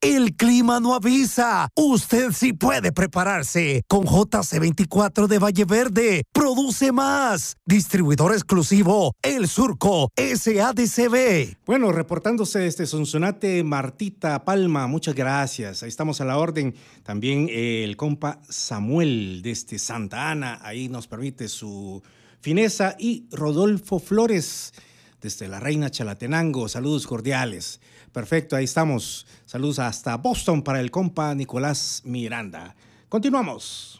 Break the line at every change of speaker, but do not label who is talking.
El clima no avisa. Usted sí puede prepararse. Con JC24 de Valle Verde. Produce más. Distribuidor exclusivo. El Surco SADCB.
Bueno, reportándose desde Sonsonate, Martita Palma, muchas gracias. Ahí estamos a la orden. También el compa Samuel desde Santa Ana, ahí nos permite su fineza. Y Rodolfo Flores desde la Reina Chalatenango, saludos cordiales. Perfecto, ahí estamos. Saludos hasta Boston para el compa Nicolás Miranda. Continuamos.